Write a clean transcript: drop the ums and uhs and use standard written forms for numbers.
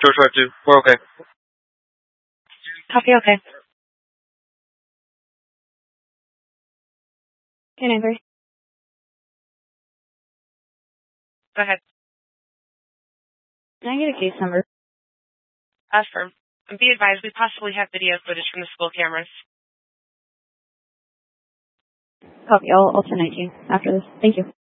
George 52. We're okay. Copy, okay. Okay, neighbor. Go ahead. Can I get a case number? Affirm. And be advised, we possibly have video footage from the school cameras. Copy. I'll send it to you after this. Thank you.